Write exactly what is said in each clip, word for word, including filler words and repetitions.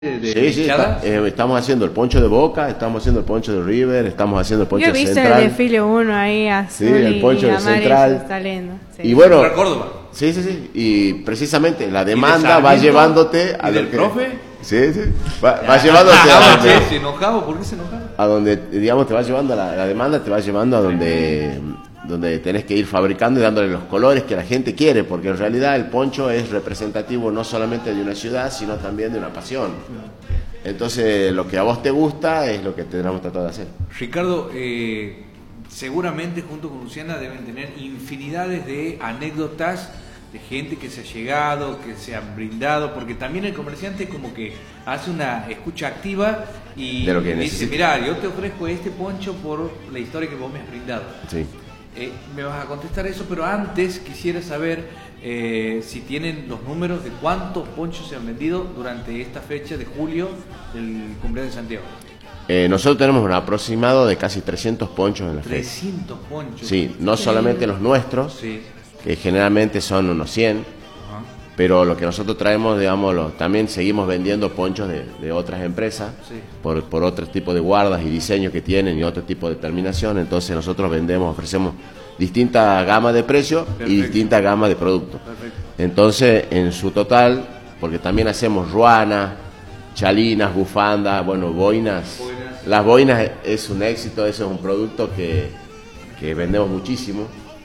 de, de Sí, sí, está, eh, estamos haciendo el poncho de Boca, estamos haciendo el poncho de River, estamos haciendo el poncho Yo de he visto Central. el desfile uno ahí azul. Sí, el poncho y de amarillo, Central. está lindo, sí. Y bueno, Córdoba. sí, sí, sí. Y precisamente la ¿Y de demanda va Sarmiento? llevándote a ¿Y lo del que- profe? Sí, sí. Va, va llevándote a Ah, donde, ¿Se enojaba? ¿Por qué se enojaba? a donde, digamos, te va llevando la, la demanda, te va llevando a donde, donde tenés que ir fabricando y dándole los colores que la gente quiere, porque en realidad el poncho es representativo no solamente de una ciudad, sino también de una pasión. Entonces, lo que a vos te gusta es lo que tenemos tratado de hacer. Ricardo, eh, seguramente junto con Luciana deben tener infinidades de anécdotas de gente que se ha llegado, que se han brindado, porque también el comerciante como que hace una escucha activa y De lo que dice, necesita. mirá, yo te ofrezco este poncho por la historia que vos me has brindado. Sí. Eh, me vas a contestar eso, pero antes quisiera saber eh, si tienen los números de cuántos ponchos se han vendido durante esta fecha de julio del cumpleaños de Santiago. Eh, nosotros tenemos un aproximado de casi trescientos ponchos en la fecha. trescientos ponchos. Sí, no solamente los nuestros, Sí. que generalmente son unos cien, Ajá. pero lo que nosotros traemos, digamos, lo- también seguimos vendiendo ponchos de, de otras empresas, Sí. por, por otro tipo de guardas y diseños que tienen y otro tipo de terminación. Entonces nosotros vendemos, ofrecemos distinta gama de precios y Perfecto. distinta gama de productos. Perfecto. Entonces, en su total, porque también hacemos ruanas, chalinas, bufandas, bueno, boinas. Boinas. Las boinas es un éxito, eso es un producto que, que vendemos muchísimo,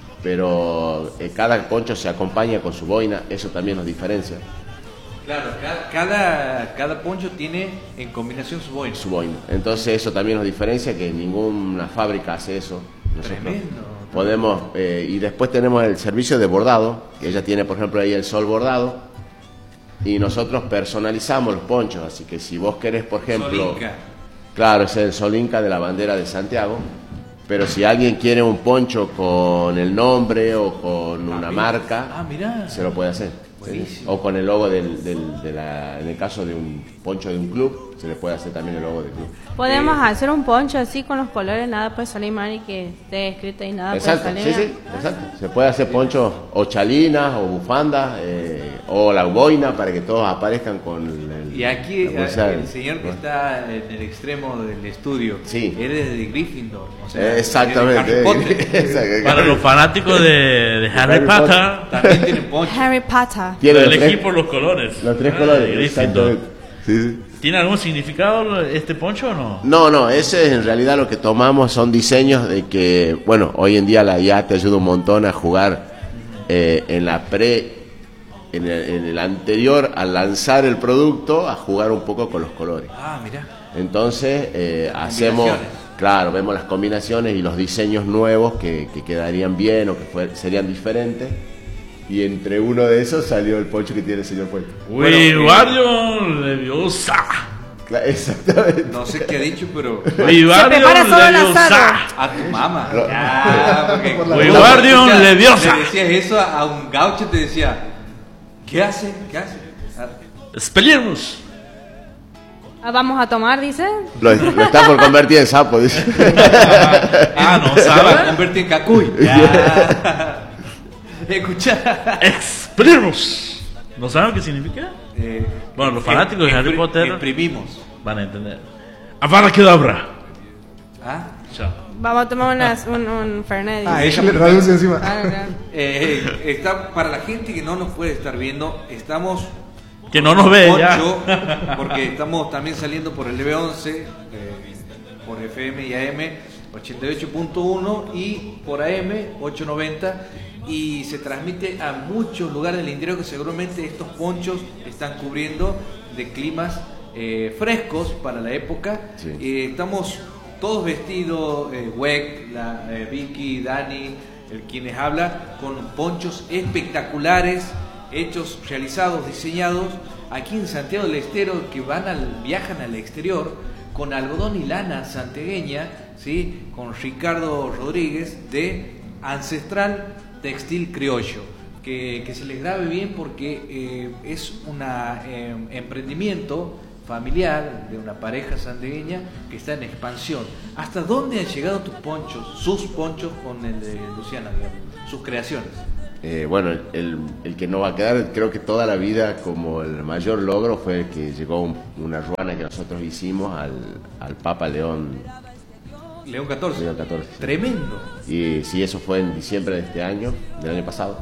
pero eh, cada poncho se acompaña con su boina, eso también nos diferencia, Claro, cada, cada, cada poncho tiene en combinación su boina. su boina. Entonces eso también nos diferencia, que ninguna fábrica hace eso. Nosotros Tremendo. podemos, eh, y después tenemos el servicio de bordado, que ella tiene, por ejemplo, ahí el sol bordado, y nosotros personalizamos los ponchos, así que si vos querés, por ejemplo... Sol Inca. Claro, ese es el sol inca de la bandera de Santiago, pero si alguien quiere un poncho con el nombre o con una Ah, marca, Ah, mirá. se lo puede hacer. ¿sí? Buenísimo. O con el logo del, del- de la, en el caso de un poncho de un club, se le puede hacer también el logo del club. Podemos Eh, hacer un poncho así con los colores, nada puede salir mal y que esté escrito y nada Exacto, puede sí, salir sí, exacto. Se puede hacer ponchos o chalinas o bufandas eh, o la boina para que todos aparezcan con el... Y aquí la bolsa el del- señor que está en el extremo del estudio, Sí. él es de Gryffindor. O sea, Exactamente. es de Harry Potter. Exacto. Para los fanáticos de, de Harry Harry Potter, También tiene poncho. Harry Potter. Tiene lo los elegí tres, por los colores. los tres Ah, colores. de Gryffindor. Exactamente. Sí, sí. ¿Tiene algún significado este poncho o no? No, no, ese es en realidad lo que tomamos, son diseños de que, bueno, hoy en día la I A te ayuda un montón a jugar eh, en la pre, en el, en el anterior, al lanzar el producto, a jugar un poco con los colores. Ah, mirá. Entonces, eh, hacemos, Combinaciones. claro, vemos las combinaciones y los diseños nuevos que, que quedarían bien o que fue- serían diferentes. Y entre uno de esos salió el poncho que tiene el señor puesto. Wingardium Leviosa. Cla- Exactamente. No sé qué ha dicho, pero Wingardium prepara solo el Leviosa. asado. a tu mamá. Ah, porque Wingardium escucha, Leviosa. Le decías eso a un gaucho, te decía, ¿qué hace? ¿Qué hace? Ah, Expelliarmus. Ah, vamos a tomar, dice. Lo, lo está por convertir en sapo, dice. Ah, no se va a sabe. convertir en cacuy. Ya. Escucha. Expelliarmus. ¿No saben qué significa? Eh, Bueno, los fanáticos de Harry expri- Potter- Exprimimos. Van a entender. Avada Kedavra. ¿Ah? Chao. Vamos a tomar unas, un, un Fernet. Ah, dice. ella le traduce encima. Ah, claro. Eh, está, para la gente que no nos puede estar viendo, estamos Que no nos ve ya. ocho, porque estamos también saliendo por el L B once, eh, por F M y A M ochenta y ocho punto uno y por A M ochocientos noventa, y se transmite a muchos lugares del interior que seguramente estos ponchos están cubriendo de climas eh, frescos para la época. Sí. Eh, estamos todos vestidos, eh, Weck, la, eh, Vicky, Dani, el quienes habla, con ponchos espectaculares, hechos, realizados, diseñados aquí en Santiago del Estero, que van al, viajan al exterior con algodón y lana santiagueña, ¿sí? Con Ricardo Rodríguez de Ancestral Textil Criollo. Que, que se les grabe bien porque eh, es un eh, emprendimiento familiar de una pareja santiagueña que está en expansión. ¿Hasta dónde han llegado tus ponchos, sus ponchos con el de Luciana, digamos, sus creaciones? Eh, bueno, el, el que no va a quedar, creo que toda la vida como el mayor logro fue que llegó un, una ruana que nosotros hicimos al, al Papa León. León catorce. León catorce. Tremendo. Y sí, eso fue en diciembre de este año, del año pasado.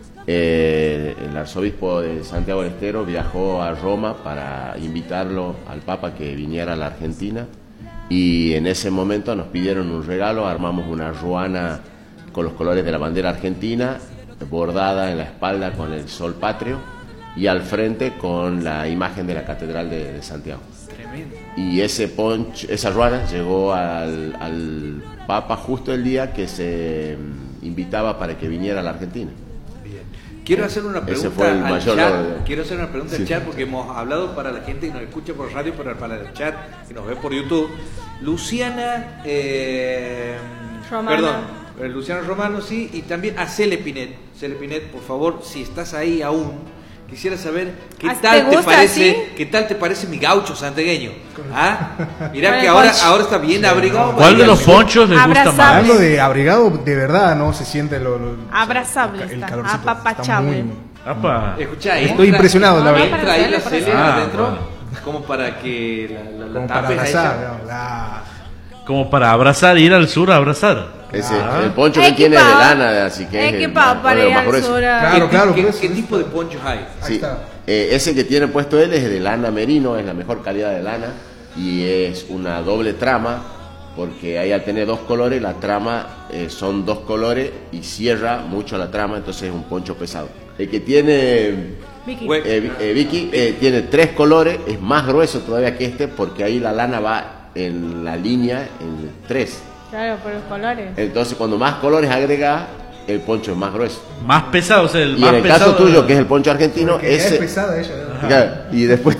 Eh, el arzobispo de Santiago del Estero viajó a Roma para invitarlo al Papa que viniera a la Argentina. Y en ese momento nos pidieron un regalo, armamos una ruana con los colores de la bandera argentina, bordada en la espalda con el sol patrio y al frente con la imagen de la Catedral de, de Santiago. Tremendo. Y ese poncho, esa ruana llegó al, al Papa justo el día que se invitaba para que viniera a la Argentina. Bien. Quiero hacer una pregunta Ese fue el al mayor chat. logro. Quiero hacer una pregunta Sí. al chat porque hemos hablado para la gente que nos escucha por radio, para, para el chat, que nos ve por YouTube. Luciana, eh, Romano. perdón, eh, Luciana Romano, sí, y también a Cele Pinet. Cele Pinet, por favor, si estás ahí aún, quisiera saber qué ¿Ah, tal te te, gusta parece, así? qué tal te parece mi gaucho santiagueño. ¿Ah? Mirá Con que el ahora, poncho. ahora está bien abrigado. ¿Cuál de los ponchos? ponchos les gusta Abrazable. más? Hablando de abrigado, de verdad, ¿no? Se siente lo... lo- Abrazable el está, calorcito. apapachable. Está muy- Apa. Escuchá, Estoy impresionado, la entra verdad. Para ahí hacerle, la para Cele hacerle. adentro, Ah, como para que la, la, la Como para tapes a abrazar, ella. ¿no? La- Como para abrazar, ir al sur a abrazar. Ese, Ah. el poncho Es que tiene que es de pa- lana, así que Es es que el pa- más- para uno de los ir más al gruesos. sur a- Claro, ¿Qué, claro, qué- por eso, qué por tipo de ponchos hay? Ahí Sí. está. Eh, ese que tiene puesto él es de lana merino, es la mejor calidad de lana y es una doble trama porque ahí al tener dos colores, la trama eh, son dos colores y cierra mucho la trama, entonces es un poncho pesado. El que tiene Vicky. Güey. eh, Vi- eh, Vicky eh, tiene tres colores, es más grueso todavía que este porque ahí la lana va en la línea en tres. Claro, por los colores. Entonces cuando más colores agregas, el poncho es más grueso. Más pesado, o sea, el Y más en el pesado. caso tuyo, que es el poncho argentino, Porque ya ese... es pesada ella. ¿no? Claro, y después...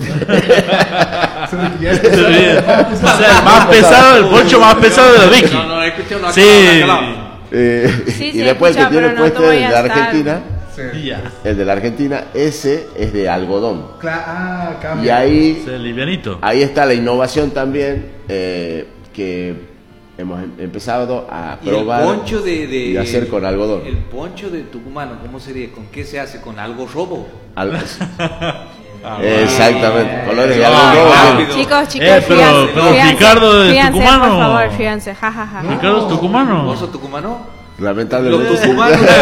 Ya es Sí, pesada. o sea, el más pesado, el poncho más pesado de la Vicky. No, no, escuché una Sí. Eh, Sí, y sí, después escucha, el que tiene pero no puesto te el voy de a la estar- Argentina, Sí. Y ya. el de la Argentina, ese es de algodón. Cla- ah, Y cambia. ahí, O sea, livianito. ahí está la innovación también, eh, que hemos em- empezado a Y el probar poncho de, de- y hacer con algodón. El poncho de tucumano, ¿cómo sería? ¿Con qué se hace? ¿Con algo robo? Al- Exactamente, colores de Ah, algodón. rápido. Chicos, chicos, Eh, pero- fíjense, pero fíjense, Ricardo de fíjense, Tucumano. por favor, fíjense, jajaja. Ricardo es tucumano. ¿Vos sos tucumano? Los Lamentablemente. sí. tucumanos. Los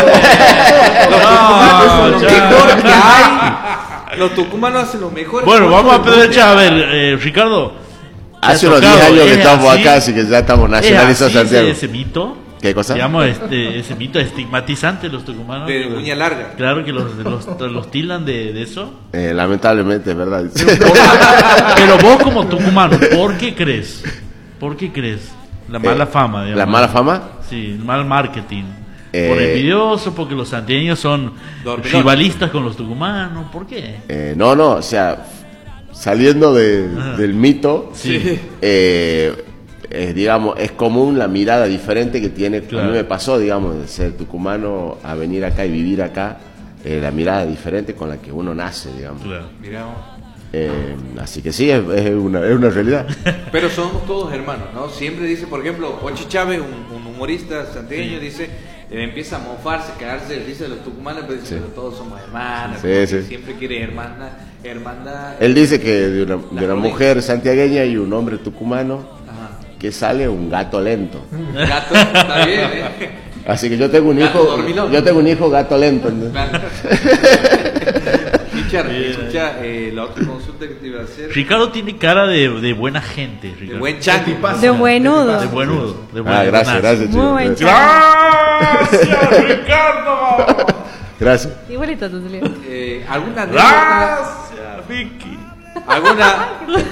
Ah, tucumanos son lo ya. mejor que hay. Los tucumanos hacen lo mejor. Bueno, vamos a aprovechar. A ver, eh, Ricardo. ¿te Hace ha unos diez tocado? años que ¿Es estamos así? acá, así que ya estamos ¿Es nacionalizados así Santiago. ese, ese mito? ¿Qué cosa? Digamos, este, ese mito estigmatizante de los tucumanos. De uña larga. Claro que los, los, los tildan de, de eso. Eh, lamentablemente, es verdad. Pero vos como tucumano, ¿por qué crees? ¿Por qué crees? La mala Eh, fama, digamos. ¿La mala fama? Sí, el mal marketing. Eh, Por envidioso, porque los santiagueños son Dormilón. rivalistas con los tucumanos. ¿Por qué? Eh, no, no, o sea, saliendo de- Ajá. del mito, Sí. eh, es, digamos, es común la mirada diferente que tiene. A Claro. mí me pasó, digamos, de ser tucumano a venir acá y vivir acá, eh, la mirada diferente con la que uno nace, digamos. Claro. Mirá. Eh, así que sí, es, es una, es una realidad. Pero somos todos hermanos, ¿no? Siempre dice, por ejemplo, Pochi Chávez, un, un humorista santiagueño, dice, eh, empieza a mofarse, cagarse de risa de los tucumanos, pero dice, Sí. pero todos somos hermanos, Sí, como que sí. siempre quiere hermana, hermandad. Él dice que de una, de una La mujer santiagueña y un hombre tucumano Ajá. que sale un gato lento. Gato, está bien, ¿eh? Así que yo tengo un Gato hijo, dormilón. yo tengo un hijo gato lento. ¿no? Claro. Richard, escucha, eh, la otra consulta que te iba a hacer. Ricardo tiene cara de, de buena gente. De Ricardo. buen chango. De buenudo. De buenudo. De Ah, buena- gracias, buenazo. gracias, Muy chico. buen Gracias. Gracias, Ricardo. Gracias. Igualito tu tío. Eh, ¿Alguna anécdota? Gracias, Vicky. ¿Alguna?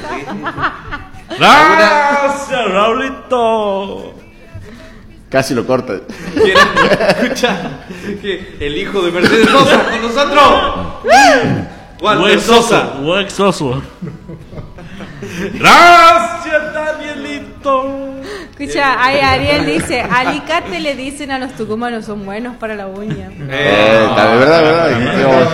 Gracias, Raulito. Casi lo corta. ¿Quieren? Escucha, que el hijo de Mercedes Sosa con nosotros. Walter Sosa. Huexoso. Gracias, Danielito. Escucha, ahí Ariel dice, alicate le dicen a los tucumanos, son buenos para la uña. Eh, está de verdad, verdad. Digamos,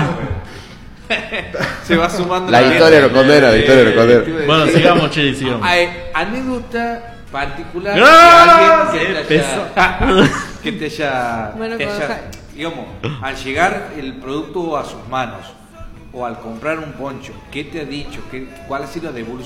Se va sumando La historia lo condena, la historia lo condena. Bueno, sigamos, che, sigamos. Hay anécdota particular Gracias. de alguien que te haya, que te haya, Bueno, te con haya Ja- digamos, al llegar el producto a sus manos o al comprar un poncho, ¿qué te ha dicho? ¿Qué, ¿Cuál ha sido la devolución